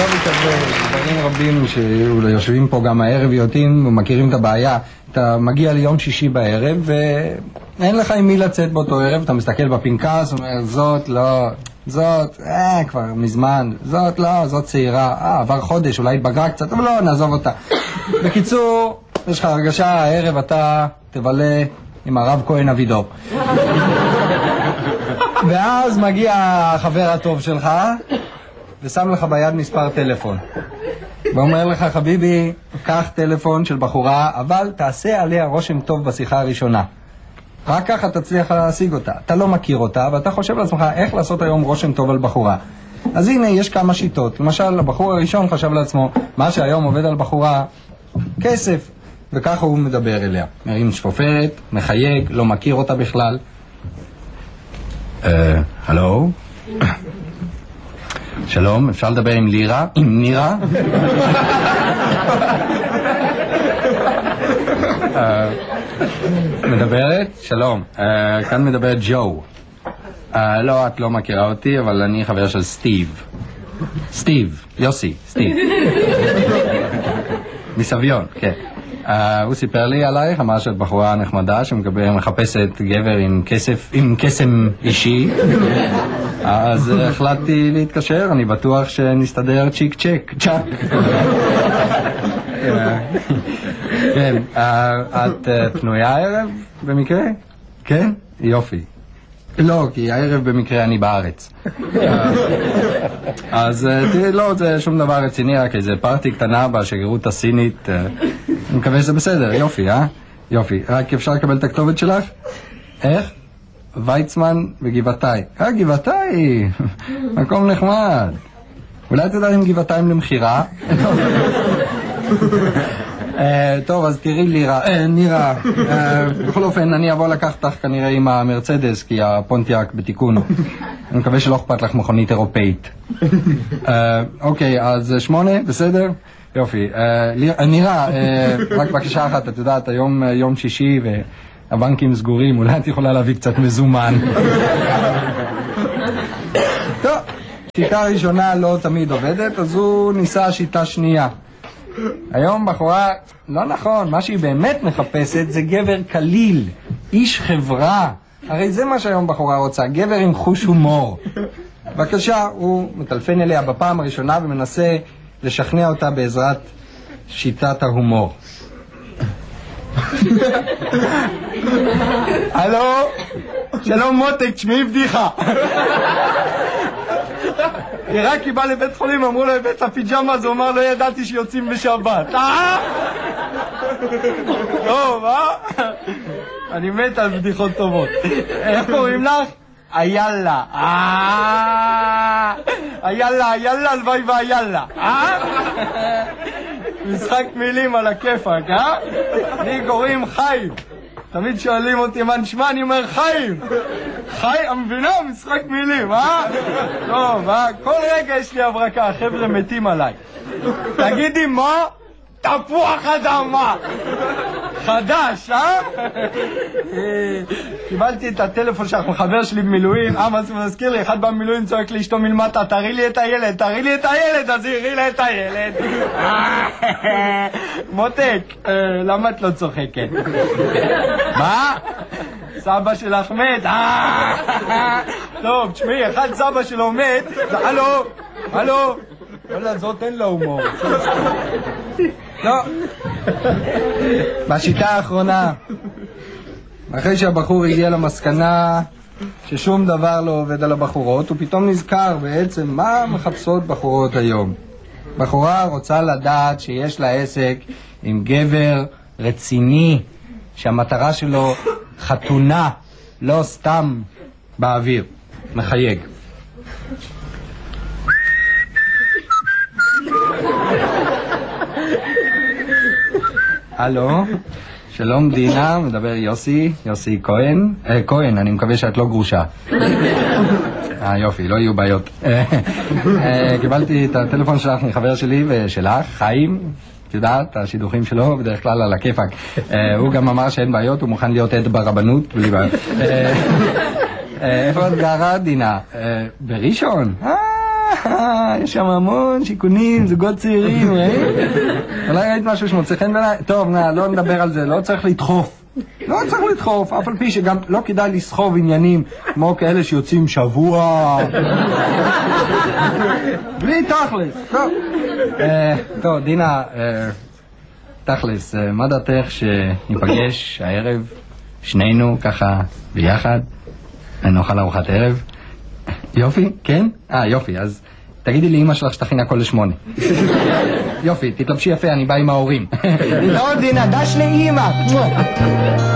כזה, דברים רבים שיושבים פה גם הערב יודעים ומכירים את הבעיה. אתה מגיע ליום שישי בערב ואין לך עם מי לצאת באותו ערב, אתה מסתכל בפנקס ואומר זאת לא, זאת כבר מזמן, זאת לא, זאת צעירה, עבר חודש, אולי התבגרה קצת, אבל לא, נעזוב אותה. בקיצור, יש לך הרגשה, הערב אתה תבלה עם הרב כהן אבידור. ואז מגיע החבר הטוב שלך ושם לך ביד מספר טלפון ואומר לך, חביבי, קח טלפון של בחורה, אבל תעשה עליה רושם טוב בשיחה הראשונה, רק ככה תצליח להשיג אותה. אתה לא מכיר אותה ואתה חושב לעצמך איך לעשות היום רושם טוב על בחורה. אז הנה, יש כמה שיטות. למשל, הבחור הראשון חשב לעצמו, מה שהיום עובד על בחורה, כסף, וככה הוא מדבר אליה, מרים שפופרת, מחייג, לא מכיר אותה בכלל. הלו? שלום, אפשר לדבר עם לירה? עם נירה? מדברת? שלום, כאן מדברת ג'ו. לא, את לא מכירה אותי, אבל אני חבר של סטיב. סטיב, יוסי, סטיב. מסביון, כן. הוא סיפר לי עלייך, אמר שאת בחורה נחמדה שמחפשת גבר עם קסם אישי. אז החלטתי להתקשר, אני בטוח שנסתדר צ'יק צ'ק, צ'ק. כן, את פנויה הערב במקרה? כן? יופי. לא, כי הערב במקרה אני בארץ. אז תראי, לא, זה שום דבר רציני, רק איזה פארטי קטנה בשגרירות הסינית. אני מקווה שזה בסדר, יופי, יופי. רק אפשר לקבל את הכתובת שלך? איך? ויצמן בגבעתיים. גבעתיים! מקום נחמד. אולי תדע עם גבעתיים למחירה? טוב, אז תראי נירה. בכל אופן, אני אבוא לקחת לך כנראה עם המרצדס, כי הפונטיאק בתיקון. אני מקווה שלא אכפת לך מכונית אירופאית. אוקיי, אז 8, בסדר? יופי. נירה, רק בקשה אחת, את יודעת, היום יום שישי והבנקים סגורים, אולי את יכולה להביא קצת מזומן. טוב, שיטה ראשונה לא תמיד עובדת, אז הוא ניסה שיטה שנייה. היום בחורה, לא נכון, מה שהיא באמת מחפשת זה גבר קליל, איש חברה. הרי זה מה שהיום בחורה רוצה, גבר עם חוש הומור. בבקשה, הוא מטלפן אליה בפעם הראשונה ומנסה לשכנע אותה בעזרת שיטת ההומור. הלו, שלום מותק, תשמעי בדיחה. רק היא באה לבית חולים, אמרו לו לבית הפיג'מה, אז הוא אמר, לא ידעתי שיוצאים בשבת. טוב, אני מת על בדיחות טובות. איך קוראים לך? איאלה. איאלה, הלוואי ואיאלה. משחק מילים על הכיפק, לי קוראים חיים. תמיד שואלים אותי מה נשמע, אני אומר חיים. המבינה, משחק מילים, טוב, כל רגע יש לי הברקה, החבר'ה מתים עליי. תגידי מה? תפוח אדמה. חדש, קיבלתי את הטלפון שלך מחבר שלי במילואים. מה זה מזכיר לי? אחד במילואים צועק לי אשתו מלמטה, תראי לי את הילד, אז הראי לה את הילד. מותק, למה את לא צוחקת? מה? סבא שלך מת? טוב, תשמעי, אחד סבא שלו מת. הלו, וואלה, זאת אין לה הומור. לא. בשיטה האחרונה, אחרי שהבחור הגיע למסקנה ששום דבר לא עובד על הבחורות, הוא פתאום נזכר בעצם מה מחפשות בחורות היום. בחורה רוצה לדעת שיש לה עסק עם גבר רציני, שהמטרה שלו חתונה, לא סתם באוויר. מחייג. הלו, שלום דינה, מדבר יוסי כהן. כהן, אני מקווה שאת לא גרושה. יופי, לא יהיו בעיות. קיבלתי את הטלפון שלך מחבר שלי ושלך, חיים. את יודעת, השידוכים שלו בדרך כלל על הכיפק. הוא גם אמר שאין בעיות, הוא מוכן להיות עד ברבנות, בלי בעיות. איפה את גרה, דינה? בראשון? יש שם המון שיכונים, זוגות צעירים, אולי ראית משהו שמוצא חן בעיניי? טוב, לא נדבר על זה, לא צריך לדחוף. לא צריך לדחוף, אף על פי שגם לא כדאי לסחוב עניינים כמו כאלה שיוצאים שבוע. בלי תכלס. טוב, דינה, תכלס, מה דעתך שניפגש הערב שנינו ככה ביחד ונאכל ארוחת ערב? יופי, כן? יופי, אז תגידי לי אמא שלך שתכין הכל 8. יופי, תתלבשי יפה, אני בא עם ההורים. לא, דינה, דש לאמא.